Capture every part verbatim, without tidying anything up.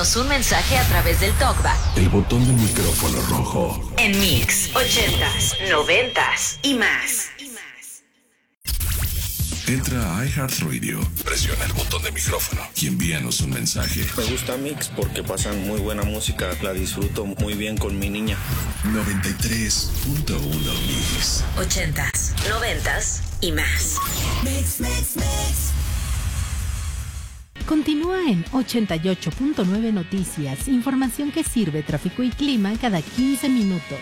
Envíanos un mensaje a través del TalkBack. El botón del micrófono rojo. En Mix, ochentas, noventas y más. Entra a iHeartRadio, presiona el botón de micrófono y envíanos un mensaje. Me gusta Mix porque pasan muy buena música, la disfruto muy bien con mi niña. noventa y tres punto uno Mix. Ochentas, noventas y más. Mix, mix, mix. Continúa en ochenta y ocho punto nueve Noticias, información que sirve tráfico y clima cada quince minutos.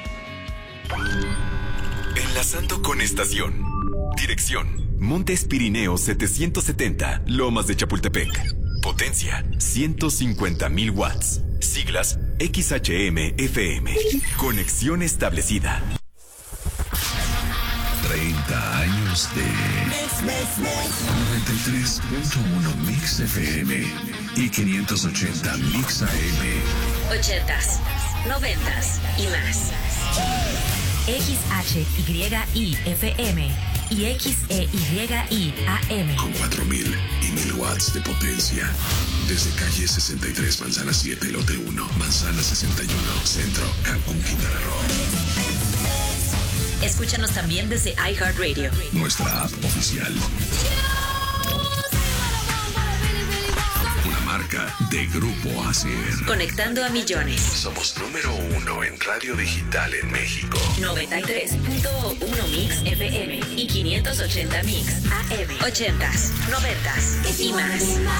Enlazando con estación. Dirección: Montes Pirineos setecientos setenta, Lomas de Chapultepec. Potencia: ciento cincuenta mil watts. Siglas: X H M F M. Conexión establecida. treinta años de noventa y tres punto uno Mix F M y quinientos ochenta Mix A M. Ochentas, noventas y más. X H Y I F M y X E Y I A M. Con cuatro mil y mil watts de potencia. Desde calle sesenta y tres, Manzana siete, Lote uno, Manzana sesenta y uno, Centro, Cancún, Quintana Roo. Escúchanos también desde iHeartRadio. Nuestra app oficial. Una marca de Grupo A C R. Conectando a millones. Somos número uno en radio digital en México. noventa y tres punto uno Mix F M y quinientos ochenta Mix A M. Ochentas, noventas y más.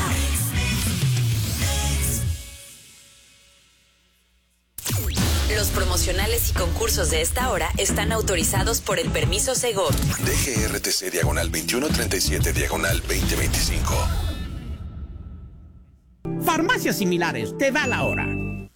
Los promocionales y concursos de esta hora están autorizados por el permiso Segov. D G R T C diagonal veintiuno treinta y siete diagonal veinte veinticinco. Farmacias Similares, te da la hora.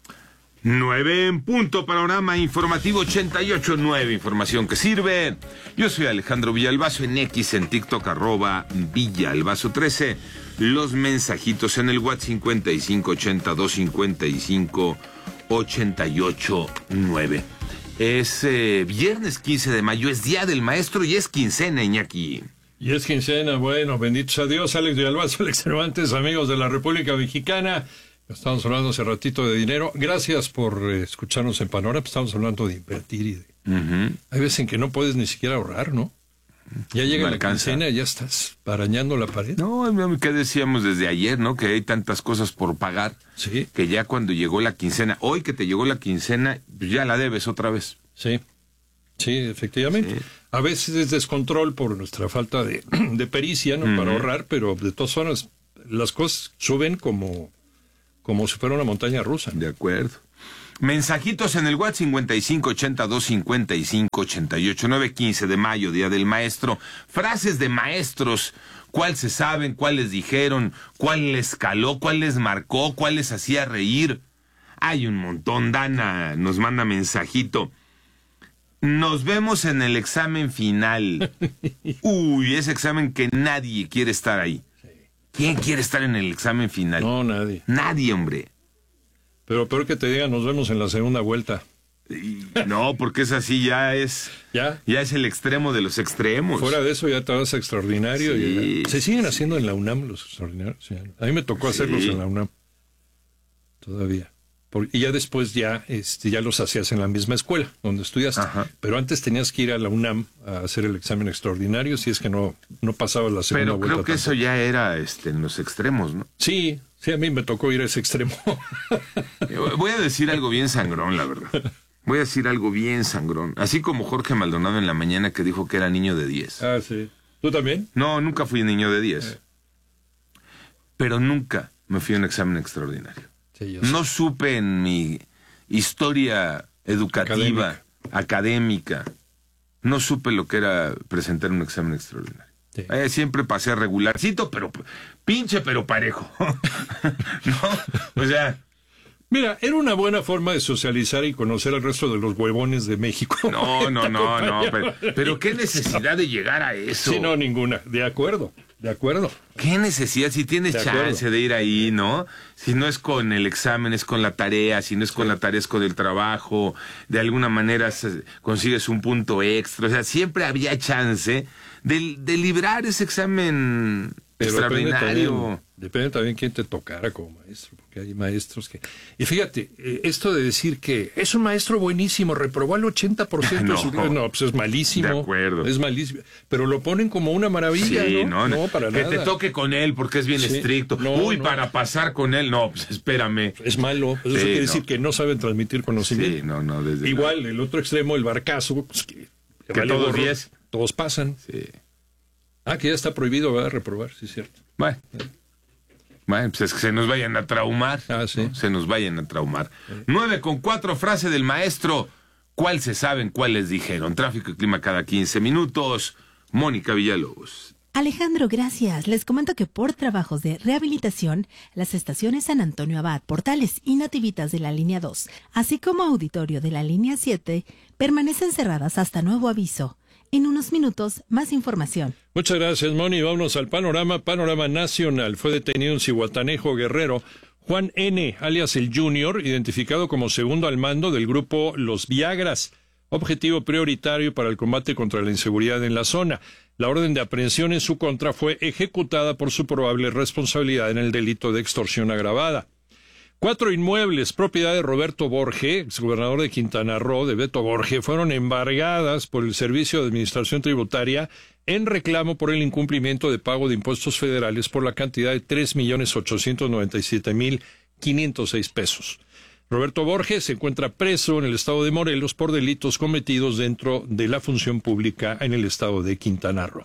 nueve en punto, panorama informativo ochenta y ocho punto nueve, información que sirve. Yo soy Alejandro Villalbazo, en X, en TikTok, arroba Villalbazo trece. Los mensajitos en el WhatsApp cincuenta y cinco ochenta dos cincuenta y cinco ochenta y ocho nueve. Es eh, viernes quince de mayo, es Día del Maestro y es quincena, Iñaki. Y es quincena, bueno, benditos a Dios. Alex Villalbazo, Alex Cervantes, amigos de la República Mexicana. Estamos hablando hace ratito de dinero. Gracias por eh, escucharnos en Panorama. Estamos hablando de invertir y de... Uh-huh. Hay veces en que no puedes ni siquiera ahorrar, ¿no? Ya llega no la quincena y ya estás arañando la pared. No, ¿qué decíamos desde ayer, no? Que hay tantas cosas por pagar. Sí. Que ya cuando llegó la quincena, hoy que te llegó la quincena, ya la debes otra vez. Sí. Sí, efectivamente. Sí. A veces es descontrol por nuestra falta de, de pericia, ¿no? Uh-huh. Para ahorrar, pero de todas formas las cosas suben como, como si fuera una montaña rusa. De acuerdo. Mensajitos en el WhatsApp cincuenta y cinco ochenta dos cincuenta y cinco ochenta y ocho nueve, quince de mayo, Día del Maestro. Frases de maestros. ¿Cuál se saben? ¿Cuál les dijeron? ¿Cuál les caló? ¿Cuál les marcó? ¿Cuál les hacía reír? Hay un montón. Dana nos manda mensajito. Nos vemos en el examen final. Uy, ese examen que nadie quiere estar ahí. ¿Quién quiere estar en el examen final? No, nadie. Nadie, hombre. Pero peor que te digan, nos vemos en la segunda vuelta. No, porque es así, ya es... ¿Ya? Ya es el extremo de los extremos. Fuera de eso ya te vas a extraordinario. Sí, y ya... Se siguen sí. haciendo en la UNAM los extraordinarios. Sí. A mí me tocó sí. hacerlos en la UNAM. Todavía. Por... Y ya después ya, este, ya los hacías en la misma escuela donde estudiaste. Ajá. Pero antes tenías que ir a la UNAM a hacer el examen extraordinario si es que no, no pasabas la segunda Pero vuelta. Pero creo que tampoco. Eso ya era este, en los extremos, ¿no? Sí, sí, a mí me tocó ir a ese extremo. Voy a decir algo bien sangrón, la verdad. Voy a decir algo bien sangrón. Así como Jorge Maldonado en la mañana que dijo que era niño de diez. Ah, sí. ¿Tú también? No, nunca fui niño de diez. Eh. Pero nunca me fui a un examen extraordinario. Sí, yo no sé. supe en mi historia educativa, académica. académica, no supe lo que era presentar un examen extraordinario. Sí. Eh, siempre pasé regularcito, pero pinche pero parejo. ¿No? O sea... Mira, era una buena forma de socializar y conocer al resto de los huevones de México. No, no, no, no, pero, pero qué necesidad de llegar a eso. Sí, no, ninguna. De acuerdo, de acuerdo. Qué necesidad, si tienes de chance acuerdo. de ir ahí, ¿no? Si no es con el examen, es con la tarea, si no es con sí. la tarea, es con el trabajo, de alguna manera consigues un punto extra, o sea, siempre había chance de, de librar ese examen pero extraordinario. También, Depende también quién te tocara como maestro, porque hay maestros que... Y fíjate, eh, esto de decir que es un maestro buenísimo, reprobó al ochenta por ciento no, de su... No, pues es malísimo. De acuerdo. Es malísimo. Pero lo ponen como una maravilla, sí, ¿no? No, no para que nada. te toque con él porque es bien sí. estricto. No, Uy, no. para pasar con él, no, pues espérame. Es malo. Eso sí, quiere no. decir que no saben transmitir conocimiento. Sí, no, no, desde Igual, el otro extremo, el barcazo, pues que, que vale todos gorro, diez. Todos pasan. Sí. Ah, que ya está prohibido, ¿verdad? Reprobar, sí es cierto. Bueno. Bueno, pues es que se nos vayan a traumar. Ah, sí. ¿no? Se nos vayan a traumar. Sí. Nueve con cuatro, frase del maestro. ¿Cuál se saben, cuál les dijeron? Tráfico y clima cada quince minutos. Mónica Villalobos. Alejandro, gracias. Les comento que por trabajos de rehabilitación, las estaciones San Antonio Abad, Portales y Nativitas de la línea dos, así como Auditorio de la línea siete, permanecen cerradas hasta nuevo aviso. En unos minutos, más información. Muchas gracias, Moni. Vámonos al panorama. Panorama nacional. Fue detenido en Zihuatanejo, Guerrero, Juan N., alias el Junior, identificado como segundo al mando del grupo Los Viagras, objetivo prioritario para el combate contra la inseguridad en la zona. La orden de aprehensión en su contra fue ejecutada por su probable responsabilidad en el delito de extorsión agravada. Cuatro inmuebles, propiedad de Roberto Borge, exgobernador de Quintana Roo, de Beto Borge, fueron embargadas por el Servicio de Administración Tributaria en reclamo por el incumplimiento de pago de impuestos federales por la cantidad de tres millones ochocientos noventa y siete mil quinientos seis pesos. Roberto Borge se encuentra preso en el estado de Morelos por delitos cometidos dentro de la función pública en el estado de Quintana Roo.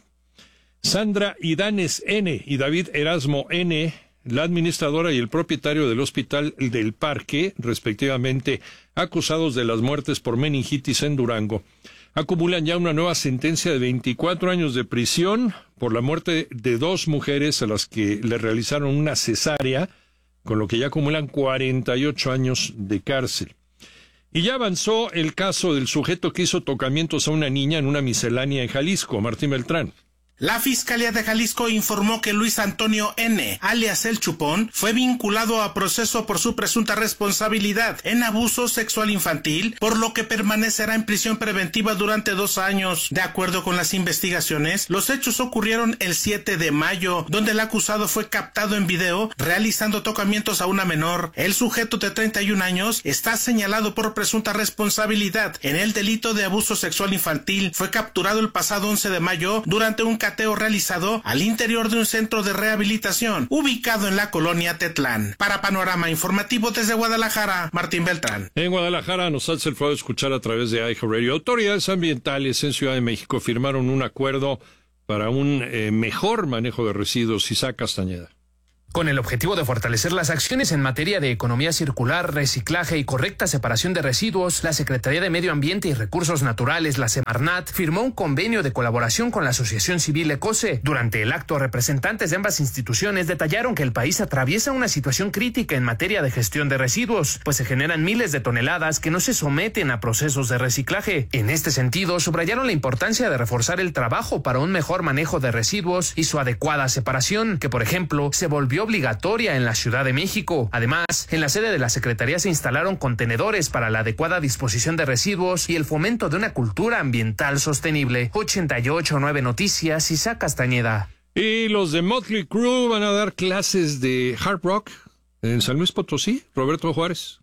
Sandra Idanes N. y David Erasmo N., la administradora y el propietario del Hospital del Parque, respectivamente, acusados de las muertes por meningitis en Durango, acumulan ya una nueva sentencia de veinticuatro años de prisión por la muerte de dos mujeres a las que le realizaron una cesárea, con lo que ya acumulan cuarenta y ocho años de cárcel. Y ya avanzó el caso del sujeto que hizo tocamientos a una niña en una miscelánea en Jalisco, Martín Beltrán. La Fiscalía de Jalisco informó que Luis Antonio N., alias El Chupón, fue vinculado a proceso por su presunta responsabilidad en abuso sexual infantil, por lo que permanecerá en prisión preventiva durante dos años. De acuerdo con las investigaciones, los hechos ocurrieron el siete de mayo, donde el acusado fue captado en video realizando tocamientos a una menor. El sujeto de treinta y un años está señalado por presunta responsabilidad en el delito de abuso sexual infantil. Fue capturado el pasado once de mayo durante un cateo realizado al interior de un centro de rehabilitación ubicado en la colonia Tetlán. Para Panorama Informativo desde Guadalajara, Martín Beltrán. En Guadalajara nos hace el favor de escuchar a través de iHeartRadio. Autoridades ambientales en Ciudad de México firmaron un acuerdo para un eh, mejor manejo de residuos. Isaac Castañeda. Con el objetivo de fortalecer las acciones en materia de economía circular, reciclaje y correcta separación de residuos, la Secretaría de Medio Ambiente y Recursos Naturales, la Semarnat, firmó un convenio de colaboración con la Asociación Civil Ecose. Durante el acto, representantes de ambas instituciones detallaron que el país atraviesa una situación crítica en materia de gestión de residuos, pues se generan miles de toneladas que no se someten a procesos de reciclaje. En este sentido, subrayaron la importancia de reforzar el trabajo para un mejor manejo de residuos y su adecuada separación, que por ejemplo se volvió obligatoria en la Ciudad de México. Además, en la sede de la Secretaría se instalaron contenedores para la adecuada disposición de residuos y el fomento de una cultura ambiental sostenible. ochenta y ocho punto nueve Noticias, Isaac Castañeda. Y los de Motley Crue van a dar clases de hard rock en San Luis Potosí. Roberto Juárez.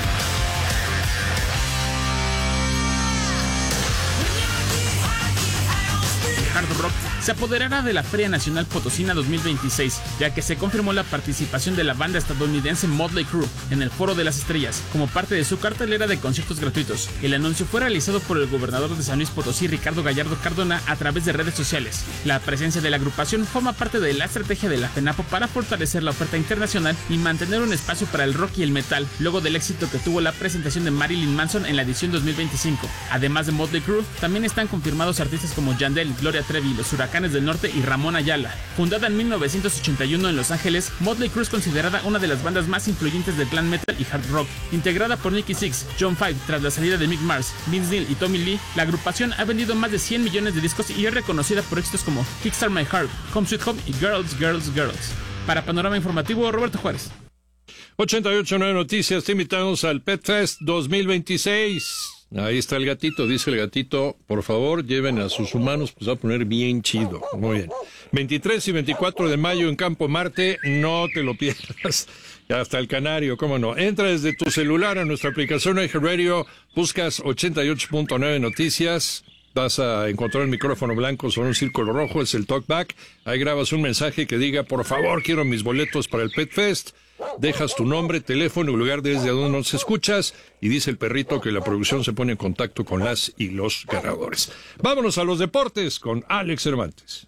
Hard Rock se apoderará de la Feria Nacional Potosina dos mil veintiséis, ya que se confirmó la participación de la banda estadounidense Motley Crue en el Foro de las Estrellas, como parte de su cartelera de conciertos gratuitos. El anuncio fue realizado por el gobernador de San Luis Potosí, Ricardo Gallardo Cardona, a través de redes sociales. La presencia de la agrupación forma parte de la estrategia de la FENAPO para fortalecer la oferta internacional y mantener un espacio para el rock y el metal, luego del éxito que tuvo la presentación de Marilyn Manson en la edición dos mil veinticinco. Además de Motley Crue, también están confirmados artistas como Yandel, Gloria Trevi, Los Huracanes del Norte y Ramón Ayala. Fundada en mil novecientos ochenta y uno en Los Ángeles, Motley Crue es considerada una de las bandas más influyentes del glam metal y hard rock. Integrada por Nicky Six, John Five, tras la salida de Mick Mars, Vince Neil y Tommy Lee, la agrupación ha vendido más de cien millones de discos y es reconocida por éxitos como Kickstart My Heart, Home Sweet Home y Girls, Girls, Girls. Para Panorama Informativo, Roberto Juárez. ochenta y ocho punto nueve Noticias, te invitamos al Pet Fest dos mil veintiséis. Ahí está el gatito, dice el gatito, por favor, lleven a sus humanos, pues va a poner bien chido. Muy bien. veintitrés y veinticuatro de mayo en Campo Marte, no te lo pierdas. Hasta el Canario, cómo no. Entra desde tu celular a nuestra aplicación iHeartRadio, buscas ochenta y ocho punto nueve Noticias, vas a encontrar el micrófono blanco sobre un círculo rojo, es el talkback. Ahí grabas un mensaje que diga, por favor, quiero mis boletos para el Pet Fest. Dejas tu nombre, teléfono y lugar desde donde nos escuchas y dice el perrito que la producción se pone en contacto con las y los ganadores. Vámonos a los deportes con Alex Cervantes.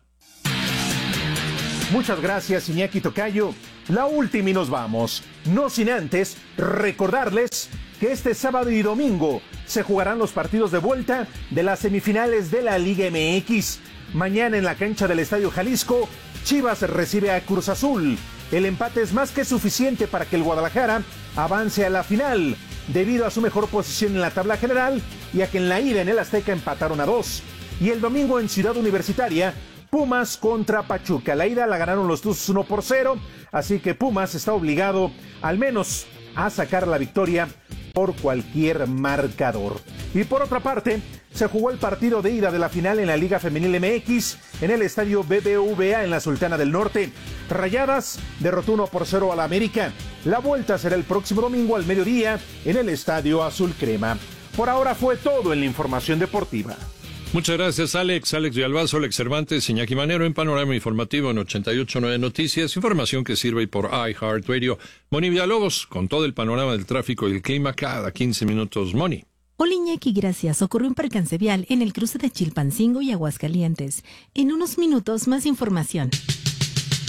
Muchas gracias, Iñaki Tocayo. La última y nos vamos. No sin antes recordarles que este sábado y domingo se jugarán los partidos de vuelta de las semifinales de la Liga M X. Mañana en la cancha del Estadio Jalisco, Chivas recibe a Cruz Azul. El empate es más que suficiente para que el Guadalajara avance a la final, debido a su mejor posición en la tabla general y a que en la ida en el Azteca empataron a dos. Y el domingo en Ciudad Universitaria, Pumas contra Pachuca. La ida la ganaron los Tuzos uno por cero, así que Pumas está obligado al menos a sacar la victoria por cualquier marcador. Y por otra parte, se jugó el partido de ida de la final en la Liga Femenil M X en el estadio B B V A en la Sultana del Norte. Rayadas derrotó uno por cero a la América. La vuelta será el próximo domingo al mediodía en el Estadio Azul Crema. Por ahora fue todo en la información deportiva. Muchas gracias, Alex. Alex Villalbazo, Alex Cervantes, Iñaki Manero en Panorama Informativo en ochenta y ocho punto nueve Noticias. Información que sirve por iHeartRadio. Moni Villalobos, con todo el panorama del tráfico y el clima cada quince minutos. Moni. Hola Iñaki, gracias. Ocurrió un percance vial en el cruce de Chilpancingo y Aguascalientes. En unos minutos, más información.